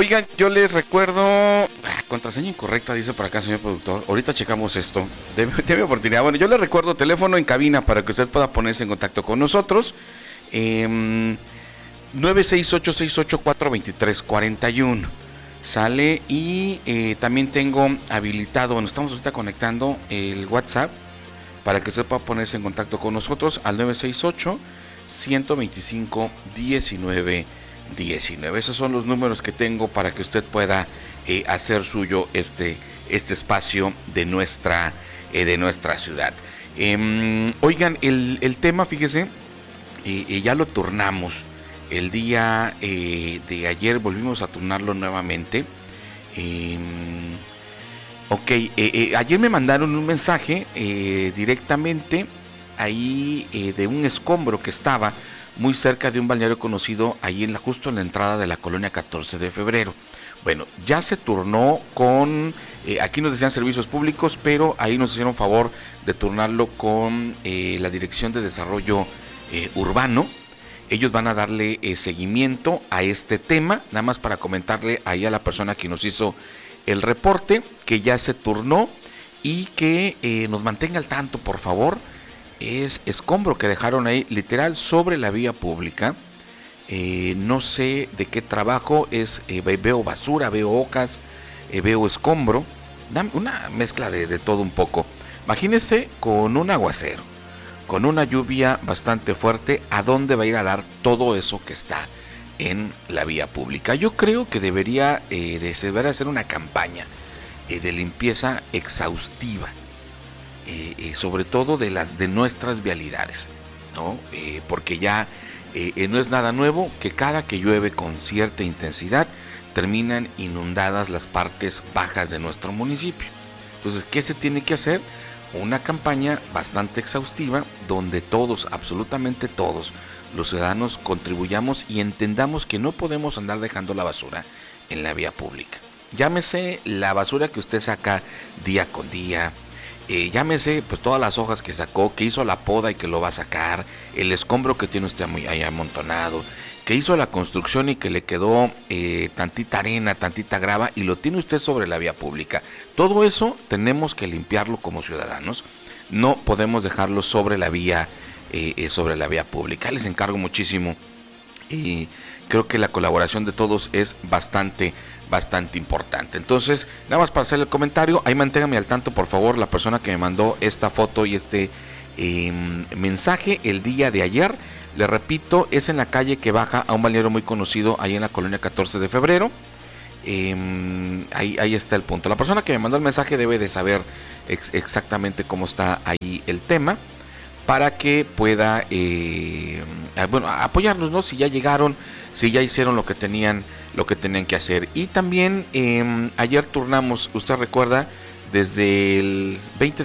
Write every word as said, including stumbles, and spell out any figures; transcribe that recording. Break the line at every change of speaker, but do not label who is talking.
Oigan, yo les recuerdo... Ah, contraseña incorrecta, dice por acá, señor productor. Ahorita checamos esto. De, de mi oportunidad. Bueno, yo les recuerdo teléfono en cabina para que usted pueda ponerse en contacto con nosotros. Eh, nueve seis ocho, seis ocho cuatro, dos tres cuatro uno. Sale. Y eh, también tengo habilitado, bueno, estamos ahorita conectando el WhatsApp para que usted pueda ponerse en contacto con nosotros al nueve seis ocho, uno dos cinco, uno nueve uno nueve. Esos son los números que tengo para que usted pueda eh, hacer suyo este, este espacio de nuestra, eh, de nuestra ciudad. Eh, oigan, el, el tema, fíjese, eh, eh, ya lo turnamos. El día eh, de ayer volvimos a turnarlo nuevamente. Eh, ok, eh, eh, ayer me mandaron un mensaje eh, directamente ahí eh, de un escombro que estaba muy cerca de un balneario conocido ahí en la, justo en la entrada de la colonia catorce de febrero. Bueno, ya se turnó con, eh, aquí nos decían servicios públicos, pero ahí nos hicieron favor de turnarlo con eh, la Dirección de Desarrollo eh, Urbano. Ellos van a darle eh, seguimiento a este tema, nada más para comentarle ahí a la persona que nos hizo el reporte, que ya se turnó y que eh, nos mantenga al tanto, por favor. Es escombro que dejaron ahí, literal, sobre la vía pública. Eh, no sé de qué trabajo es, eh, veo basura, veo ocas, eh, veo escombro, una mezcla de, de todo un poco. Imagínense con un aguacero, con una lluvia bastante fuerte, ¿a dónde va a ir a dar todo eso que está en la vía pública? Yo creo que debería, eh, de, se debería hacer una campaña eh, de limpieza exhaustiva. Eh, eh, sobre todo de las de nuestras vialidades, ¿no? Eh, porque ya eh, eh, no es nada nuevo que cada que llueve con cierta intensidad terminan inundadas las partes bajas de nuestro municipio. Entonces, ¿qué se tiene que hacer? Una campaña bastante exhaustiva donde todos, absolutamente todos los ciudadanos contribuyamos y entendamos que no podemos andar dejando la basura en la vía pública. Llámese la basura que usted saca día con día, Eh, llámese pues todas las hojas que sacó, que hizo la poda y que lo va a sacar, el escombro que tiene usted muy ahí amontonado, que hizo la construcción y que le quedó eh, tantita arena, tantita grava y lo tiene usted sobre la vía pública. Todo eso tenemos que limpiarlo como ciudadanos, no podemos dejarlo sobre la vía, eh, eh, sobre la vía pública. Les encargo muchísimo y creo que la colaboración de todos es bastante bastante importante. Entonces, nada más para hacer el comentario, ahí manténgame al tanto, por favor, la persona que me mandó esta foto y este eh, mensaje el día de ayer. Le repito, es en la calle que baja a un balneario muy conocido ahí en la colonia catorce de febrero. Eh, ahí, ahí está el punto. La persona que me mandó el mensaje debe de saber ex exactamente cómo está ahí el tema para que pueda eh, bueno, apoyarnos, ¿no? Si ya llegaron, si ya hicieron lo que tenían lo que tenían que hacer. Y también eh, ayer turnamos, usted recuerda, desde el veinte